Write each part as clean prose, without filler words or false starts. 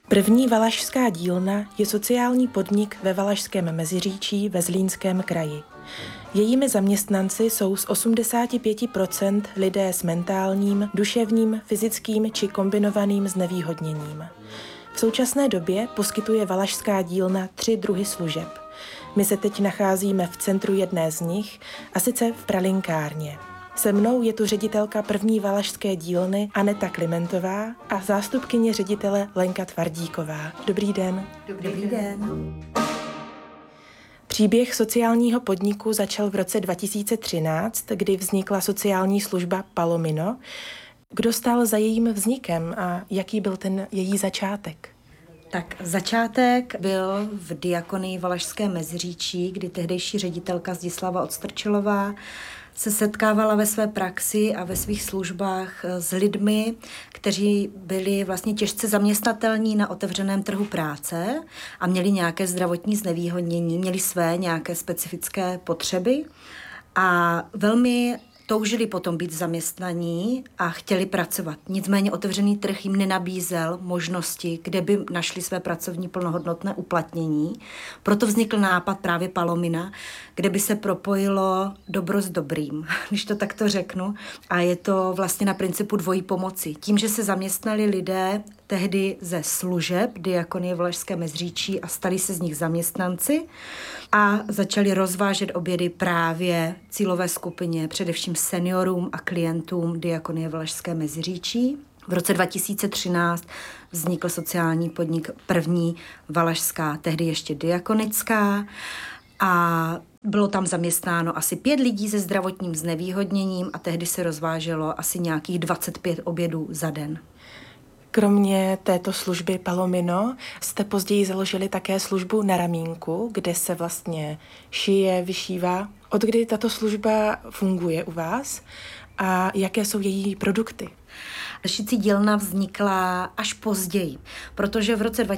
První valašská dílna je sociální podnik ve Valašském Meziříčí ve Zlínském kraji. Jejími zaměstnanci jsou z 85% lidé s mentálním, duševním, fyzickým či kombinovaným znevýhodněním. V současné době poskytuje valašská dílna 3 druhy služeb. My se teď nacházíme v centru jedné z nich, a sice v pralinkárně. Se mnou je tu ředitelka první valašské dílny Aneta Klimentová a zástupkyně ředitele Lenka Tvardíková. Dobrý den. Dobrý den. Příběh sociálního podniku začal v roce 2013, kdy vznikla sociální služba Palomino. Kdo stál za jejím vznikem a jaký byl ten její začátek? Tak začátek byl v Diakonii Valašské Meziříčí, kdy tehdejší ředitelka Zdislava Odstrčilová se setkávala ve své praxi a ve svých službách s lidmi, kteří byli vlastně těžce zaměstnatelní na otevřeném trhu práce a měli nějaké zdravotní znevýhodnění, měli své nějaké specifické potřeby a velmi toužili potom být zaměstnaní a chtěli pracovat. Nicméně otevřený trh jim nenabízel možnosti, kde by našli své pracovní plnohodnotné uplatnění. Proto vznikl nápad právě Palomina, kde by se propojilo dobro s dobrým, když to takto řeknu. A je to vlastně na principu dvojí pomoci. Tím, že se zaměstnali lidé tehdy ze služeb Diakonie Valašské Meziříčí a stali se z nich zaměstnanci a začali rozvážet obědy právě cílové skupině, především seniorům a klientům Diakonie Valašské Meziříčí. V roce 2013 vznikl sociální podnik první valašská, tehdy ještě diakonická, a bylo tam zaměstnáno asi 5 lidí se zdravotním znevýhodněním a tehdy se rozváželo asi nějakých 25 obědů za den. Kromě této služby Palomino jste později založili také službu Na ramínku, kde se vlastně šije, vyšívá. Od kdy tato služba funguje u vás a jaké jsou její produkty? Šicí dílna vznikla až později, protože v roce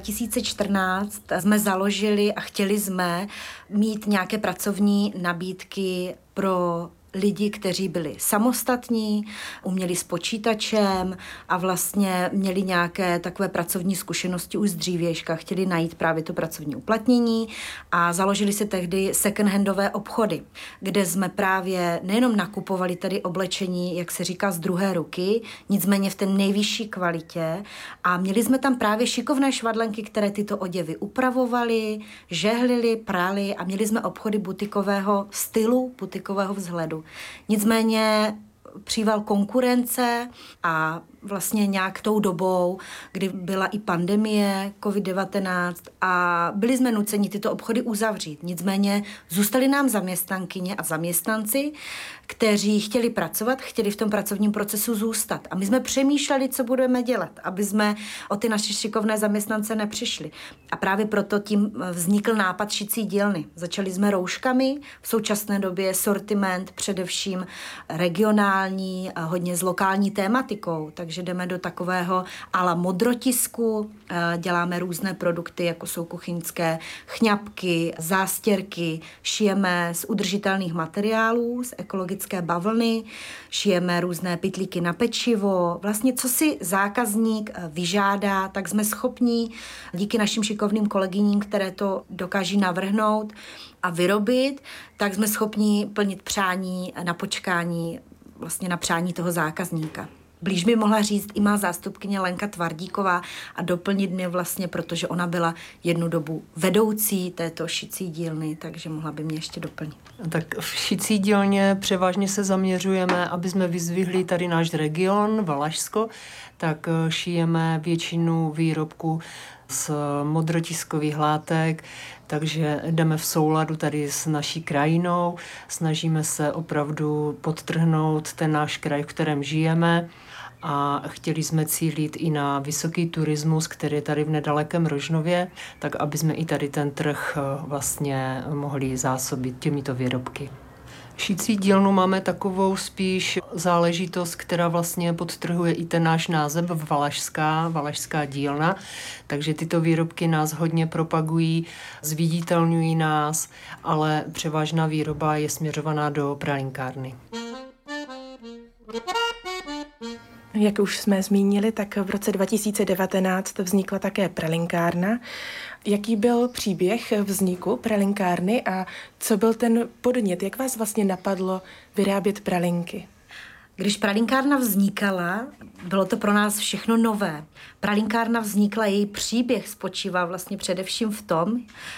2014 jsme založili a chtěli jsme mít nějaké pracovní nabídky pro lidi, kteří byli samostatní, uměli s počítačem a vlastně měli nějaké takové pracovní zkušenosti už z dřívějška. Chtěli najít právě to pracovní uplatnění a založili si tehdy second-handové obchody, kde jsme právě nejenom nakupovali tady oblečení, jak se říká, z druhé ruky, nicméně v té nejvyšší kvalitě a měli jsme tam právě šikovné švadlenky, které tyto oděvy upravovaly, žehlily, prali a měli jsme obchody butikového stylu, butikového vzhledu. Nicméně příval konkurence a vlastně nějak tou dobou, kdy byla i pandemie COVID-19 a byli jsme nuceni tyto obchody uzavřít. Nicméně zůstali nám zaměstnankyně a zaměstnanci, kteří chtěli pracovat, chtěli v tom pracovním procesu zůstat. A my jsme přemýšleli, co budeme dělat, aby jsme o ty naše šikovné zaměstnance nepřišli. A právě proto tím vznikl nápad šicí dílny. Začali jsme rouškami, v současné době sortiment především regionální, hodně s lokální tématikou, takže jdeme do takového ala modrotisku, děláme různé produkty, jako jsou kuchyňské chňapky, zástěrky, šijeme z udržitelných materiálů, z ekologické bavlny, šijeme různé pytlíky na pečivo. Vlastně, co si zákazník vyžádá, tak jsme schopni díky našim šikovným kolegyním, které to dokáží navrhnout a vyrobit, tak jsme schopni plnit přání na počkání, vlastně na přání toho zákazníka. Blíž by mohla říct i má zástupkyně Lenka Tvardíková a doplnit mě vlastně, protože ona byla jednu dobu vedoucí této šicí dílny, takže mohla by mě ještě doplnit. Tak v šicí dílně převážně se zaměřujeme, aby jsme vyzdvihli tady náš region, Valašsko, tak šijeme většinu výrobků z modrotiskových látek, takže jdeme v souladu tady s naší krajinou, snažíme se opravdu podtrhnout ten náš kraj, v kterém žijeme a chtěli jsme cílit i na vysoký turismus, který je tady v nedalekém Rožnově, tak aby jsme i tady ten trh vlastně mohli zásobit těmito výrobky. Šicí dílnu máme takovou spíš záležitost, která vlastně podtrhuje i ten náš název Valašská dílna, takže tyto výrobky nás hodně propagují, zviditelňují nás, ale převážná výroba je směřovaná do pralinkárny. Jak už jsme zmínili, tak v roce 2019 vznikla také pralinkárna. Jaký byl příběh vzniku pralinkárny a co byl ten podnět? Jak vás vlastně napadlo vyrábět pralinky? Když pralinkárna vznikala, bylo to pro nás všechno nové. Pralinkárna vznikla, její příběh spočívá vlastně především v tom,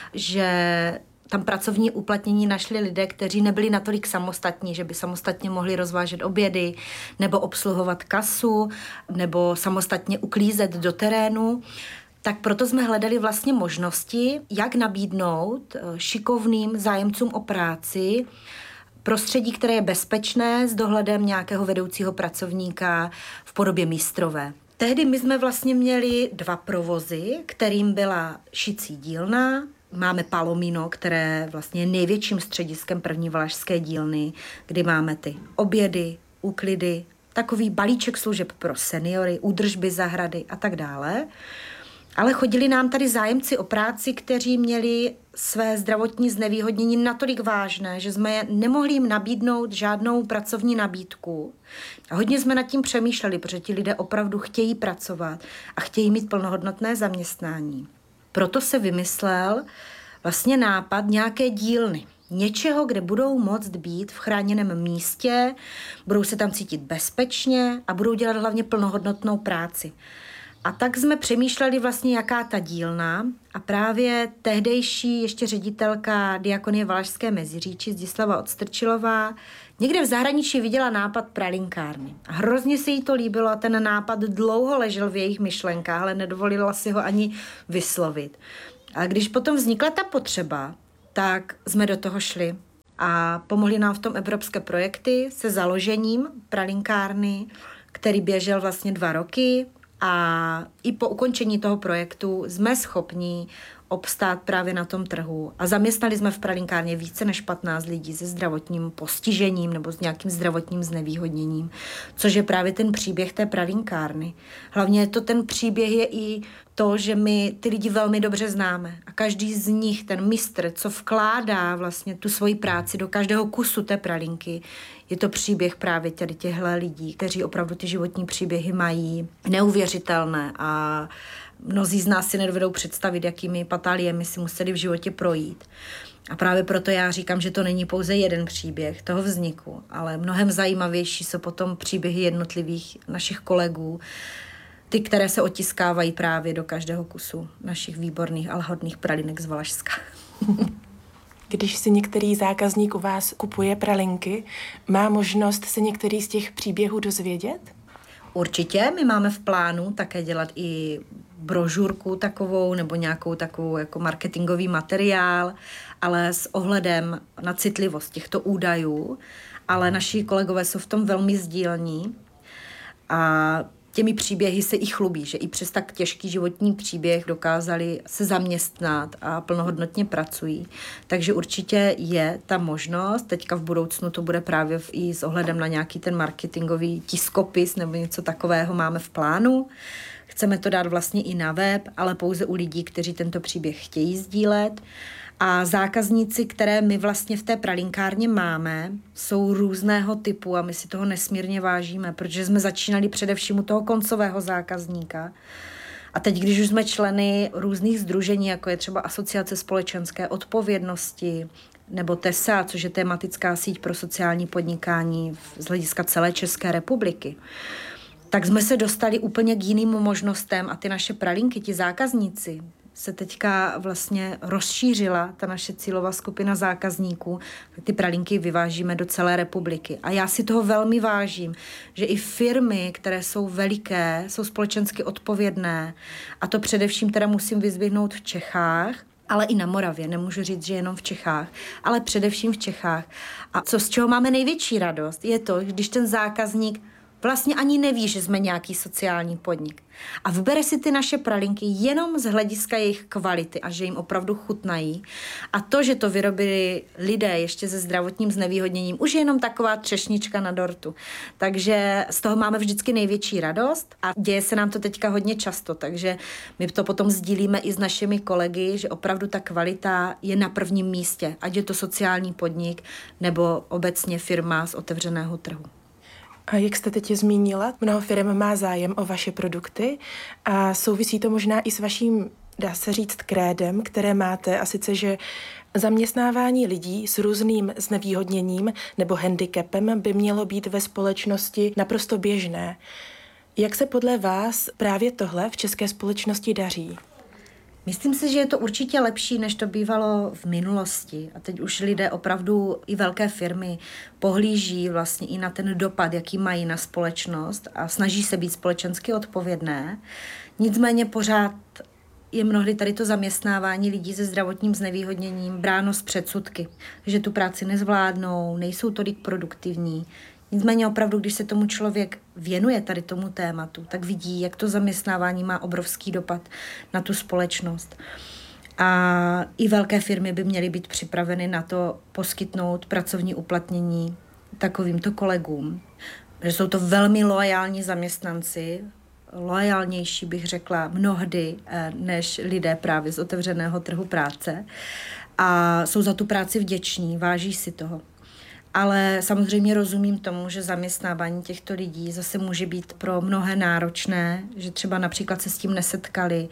že tam pracovní uplatnění našli lidé, kteří nebyli natolik samostatní, že by samostatně mohli rozvážet obědy, nebo obsluhovat kasu, nebo samostatně uklízet do terénu. Tak proto jsme hledali vlastně možnosti, jak nabídnout šikovným zájemcům o práci prostředí, které je bezpečné s dohledem nějakého vedoucího pracovníka v podobě mistrové. Tehdy my jsme vlastně měli 2 provozy, kterým byla šicí dílna. Máme Palomino, které vlastně je největším střediskem první valašské dílny, kdy máme ty obědy, úklidy, takový balíček služeb pro seniory, údržby zahrady a tak dále. Ale chodili nám tady zájemci o práci, kteří měli své zdravotní znevýhodnění natolik vážné, že jsme nemohli jim nabídnout žádnou pracovní nabídku. A hodně jsme nad tím přemýšleli, protože ti lidé opravdu chtějí pracovat a chtějí mít plnohodnotné zaměstnání. Proto se vymyslel vlastně nápad nějaké dílny. Něčeho, kde budou moct být v chráněném místě, budou se tam cítit bezpečně a budou dělat hlavně plnohodnotnou práci. A tak jsme přemýšleli vlastně, jaká ta dílna, a právě tehdejší ještě ředitelka Diakonie Valašské Meziříčí Zdislava Odstrčilová někde v zahraničí viděla nápad pralinkárny. A hrozně se jí to líbilo a ten nápad dlouho ležel v jejich myšlenkách, ale nedovolila si ho ani vyslovit. A když potom vznikla ta potřeba, tak jsme do toho šli a pomohli nám v tom evropské projekty se založením pralinkárny, který běžel vlastně 2 roky. A i po ukončení toho projektu jsme schopni obstát právě na tom trhu. A zaměstnali jsme v pralinkárně více než 15 lidí se zdravotním postižením nebo s nějakým zdravotním znevýhodněním, což je právě ten příběh té pralinkárny. Hlavně ten příběh je i to, že my ty lidi velmi dobře známe. A každý z nich, ten mistr, co vkládá vlastně tu svoji práci do každého kusu té pralinky, je to příběh právě těchto lidí, kteří opravdu ty životní příběhy mají neuvěřitelné a mnozí z nás si nedovedou představit, jakými patáliemi si museli v životě projít. A právě proto já říkám, že to není pouze jeden příběh toho vzniku, ale mnohem zajímavější jsou potom příběhy jednotlivých našich kolegů, ty, které se otiskávají právě do každého kusu našich výborných a hodných pralinek z Valašska. Když si některý zákazník u vás kupuje pralinky, má možnost se některý z těch příběhů dozvědět? Určitě, my máme v plánu také dělat i brožurku takovou nebo nějakou takovou jako marketingový materiál, ale s ohledem na citlivost těchto údajů, ale naši kolegové jsou v tom velmi sdílní a těmi příběhy se i chlubí, že i přes tak těžký životní příběh dokázali se zaměstnat a plnohodnotně pracují. Takže určitě je ta možnost, teďka v budoucnu to bude právě i s ohledem na nějaký ten marketingový tiskopis nebo něco takového máme v plánu. Chceme to dát vlastně i na web, ale pouze u lidí, kteří tento příběh chtějí sdílet. A zákazníci, které my vlastně v té pralinkárně máme, jsou různého typu a my si toho nesmírně vážíme, protože jsme začínali především u toho koncového zákazníka. A teď, když už jsme členy různých sdružení, jako je třeba Asociace společenské odpovědnosti, nebo TESA, což je tematická síť pro sociální podnikání z hlediska celé České republiky, tak jsme se dostali úplně k jiným možnostem a ty naše pralinky, ti zákazníci, se teďka vlastně rozšířila ta naše cílová skupina zákazníků. Ty pralinky vyvážíme do celé republiky. A já si toho velmi vážím, že i firmy, které jsou veliké, jsou společensky odpovědné. A to především teda musím vyzdvihnout v Čechách, ale i na Moravě. Nemůžu říct, že jenom v Čechách, ale především v Čechách. A z čeho máme největší radost, je to, když ten zákazník vlastně ani neví, že jsme nějaký sociální podnik. A vybere si ty naše pralinky jenom z hlediska jejich kvality a že jim opravdu chutnají. A to, že to vyrobili lidé ještě se zdravotním znevýhodněním, už je jenom taková třešnička na dortu. Takže z toho máme vždycky největší radost a děje se nám to teďka hodně často, takže my to potom sdílíme i s našimi kolegy, že opravdu ta kvalita je na prvním místě, ať je to sociální podnik nebo obecně firma z otevřeného trhu. A jak jste teď zmínila, mnoho firm má zájem o vaše produkty a souvisí to možná i s vaším, dá se říct, krédem, které máte, a sice, že zaměstnávání lidí s různým znevýhodněním nebo handicapem by mělo být ve společnosti naprosto běžné. Jak se podle vás právě tohle v české společnosti daří? Myslím si, že je to určitě lepší, než to bývalo v minulosti. A teď už lidé opravdu, i velké firmy, pohlíží vlastně i na ten dopad, jaký mají na společnost a snaží se být společensky odpovědné. Nicméně pořád je mnohdy tady to zaměstnávání lidí se zdravotním znevýhodněním bráno z předsudky, že tu práci nezvládnou, nejsou tolik produktivní. Nicméně opravdu, když se tomu člověk věnuje tady tomu tématu, tak vidí, jak to zaměstnávání má obrovský dopad na tu společnost. A i velké firmy by měly být připraveny na to poskytnout pracovní uplatnění takovýmto kolegům. Že jsou to velmi loajální zaměstnanci, loajálnější bych řekla mnohdy než lidé právě z otevřeného trhu práce. A jsou za tu práci vděční, váží si toho. Ale samozřejmě rozumím tomu, že zaměstnávání těchto lidí zase může být pro mnohé náročné, že třeba například se s tím nesetkali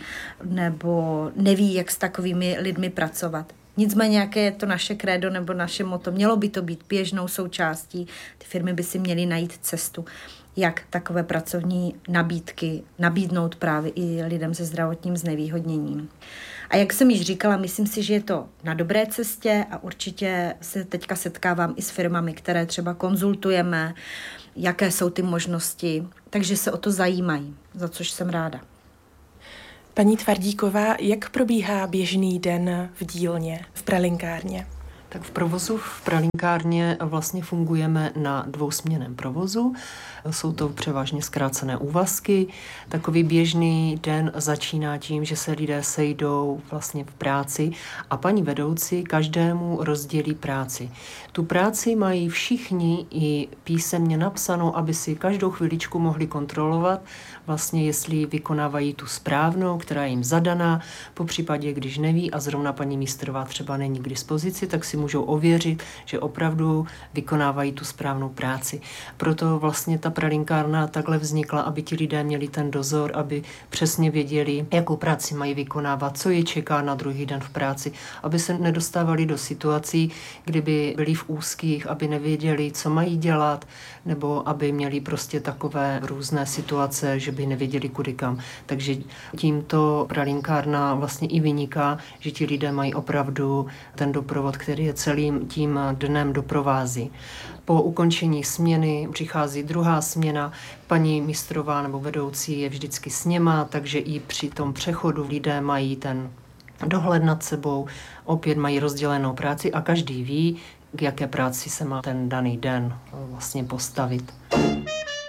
nebo neví, jak s takovými lidmi pracovat. Nicméně, jaké je to naše krédo nebo naše motto, mělo by to být běžnou součástí. Ty firmy by si měly najít cestu, jak takové pracovní nabídky nabídnout právě i lidem se zdravotním znevýhodněním. A jak jsem již říkala, myslím si, že je to na dobré cestě a určitě se teďka setkávám i s firmami, které třeba konzultujeme, jaké jsou ty možnosti, takže se o to zajímají, za což jsem ráda. Paní Tvardíková, jak probíhá běžný den v dílně, v pralinkárně? Tak v provozu v pralinkárně vlastně fungujeme na dvousměnném provozu. Jsou to převážně zkrácené úvazky. Takový běžný den začíná tím, že se lidé sejdou vlastně v práci a paní vedoucí každému rozdělí práci. Tu práci mají všichni i písemně napsanou, aby si každou chviličku mohli kontrolovat, vlastně jestli vykonávají tu správnou, která je jim zadaná, popřípadě když neví a zrovna paní mistrová třeba není k dispozici, tak si můžou ověřit, že opravdu vykonávají tu správnou práci. Proto vlastně ta pralinkárna takhle vznikla, aby ti lidé měli ten dozor, aby přesně věděli, jakou práci mají vykonávat, co je čeká na druhý den v práci, aby se nedostávali do situací, kdyby byli v úzkých, aby nevěděli, co mají dělat, nebo aby měli prostě takové různé situace, že by nevěděli kudy kam. Takže tímto pralinkárna vlastně i vyniká, že ti lidé mají opravdu ten doprovod, který je celým tím dnem doprovází. Po ukončení směny přichází druhá směna, paní mistrová nebo vedoucí je vždycky s něma, takže i při tom přechodu lidé mají ten dohled nad sebou, opět mají rozdělenou práci a každý ví, k jaké práci se má ten daný den vlastně postavit.